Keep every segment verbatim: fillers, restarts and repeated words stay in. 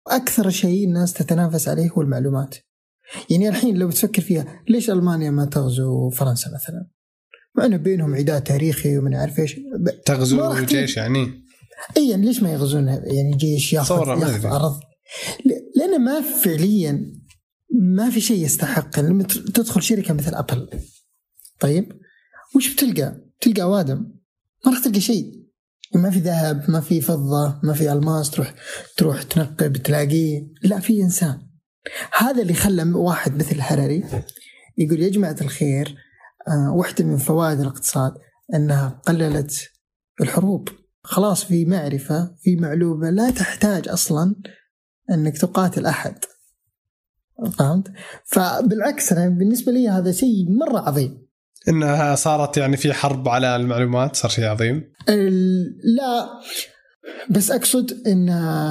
أكثر شيء الناس تتنافس عليه هو المعلومات. يعني الحين لو تفكر فيها، ليش ألمانيا ما تغزو فرنسا مثلا، مع أنه بينهم عداء تاريخي ومن عارف إيش؟ تغزو جيش يعني أي يعني ليش ما يغزون يعني جيش ياخذ ياخذ أرض؟ لأن ما فعليا ما في شيء يستحق. لما تدخل شركة مثل أبل، طيب وش بتلقى؟ تلقى أوادم، ما راح تلقى شيء. ما في ذهب، ما في فضة، ما في ألماس تروح تروح تنقب تلاقيه، لا في إنسان. هذا اللي خلى واحد مثل الهرري يقول يا جماعة الخير، آه واحدة من فوائد الاقتصاد أنها قللت الحروب. خلاص في معرفة، في معلومة، لا تحتاج أصلا أنك تقاتل أحد. فهمت؟ فبالعكس أنا بالنسبة لي هذا شيء مرة عظيم، إنها صارت يعني في حرب على المعلومات، صار شيء عظيم. لا بس أقصد إن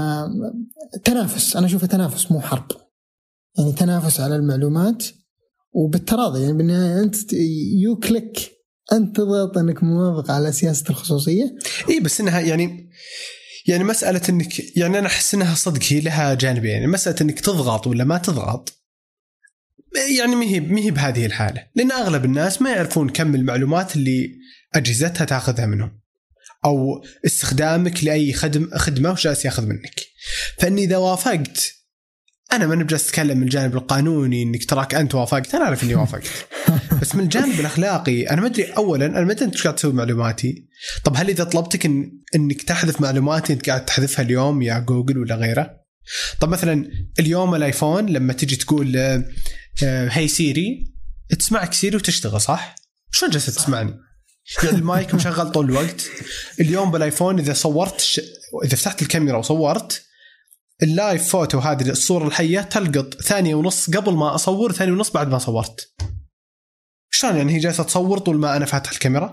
تنافس، أنا أشوفه تنافس مو حرب. يعني تنافس على المعلومات وبالتراضي، يعني بالنهاية أنت يو كليك، أنت تضغط أنك موافق على سياسة الخصوصية. إيه بس إنها يعني يعني مسألة إنك يعني أنا أحس إنها صدق هي لها جانبين. يعني مسألة إنك تضغط ولا ما تضغط يعني مهي مهي بهذه الحالة، لأن أغلب الناس ما يعرفون كم المعلومات اللي أجهزتها تأخذها منهم أو استخدامك لأي خدم خدمة وجالس يأخذ منك. فإني إذا وافقت، أنا ما نبجلس أتكلم من الجانب القانوني إنك تراك أنت وافقت، أنا أعرف إني وافقت بس من الجانب الأخلاقي أنا ما أدري. أولا أنا ما أدري أنت قاعد تسوي معلوماتي. طب هل إذا طلبتك إن إنك تحذف معلوماتي أنت قاعد تحذفها اليوم يا جوجل ولا غيره؟ طب مثلا اليوم الآيفون لما تيجي تقول هاي سيري تسمعك سيري وتشتغل صح؟ شلون جالسة تسمعني؟ يعني المايك مشغل طول الوقت. اليوم بالايفون اذا صورت ش... اذا فتحت الكاميرا وصورت اللايف فوتو هذه الصورة الحية تلقط ثانية ونص قبل ما أصور، ثانية ونص بعد ما صورت. شلون يعني هي جالسة تصور طول ما أنا فاتح الكاميرا؟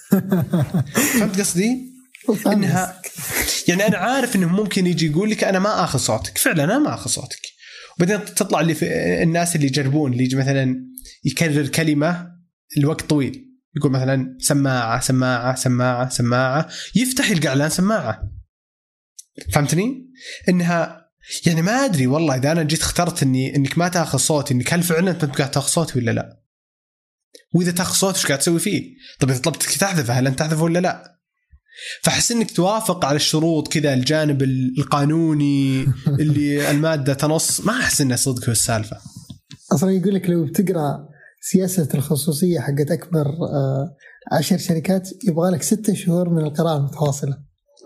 فهمت قصدي؟ إنها يعني أنا عارف إنه ممكن يجي يقول لك أنا ما أخذ صوتك، فعلا أنا ما أخذ صوتك. وبعدين تطلع اللي في الناس اللي يجربون، اللي يجي مثلا يكرر كلمة الوقت طويل، يقول مثلا سماعة سماعة سماعة سماعة، يفتح يلقى إعلان سماعة. فهمتني؟ إنها يعني ما أدري والله إذا أنا جيت اخترت إني إنك ما تأخذ صوتي، إنك هل فعلا أنت قاعد تأخذ صوتي ولا لا؟ وإذا تأخذ صوتي إيش قاعد تسوي فيه؟ طب إذا طلبتك تحذفه هل أنت تحذفه ولا لا؟ فحس إنك توافق على الشروط كذا، الجانب القانوني اللي المادة تنص، ما أحس إنه صدق هو السالفة. أصلا يقول لك لو بتقرأ سياسة الخصوصية حقت أكبر عشر شركات يبغى لك ستة شهور من القراءة المتواصلة.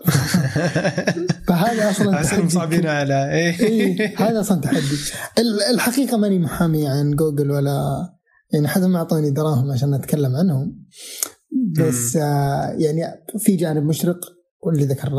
فهذا أصلا تحدي صعبين على إيه. إيه هذا أصلا تحدي. الحقيقة ماني محامي عن جوجل ولا يعني حتى ما أعطوني دراهم عشان أتكلم عنهم، بس آه يعني في جانب مشرق واللي ذكرناه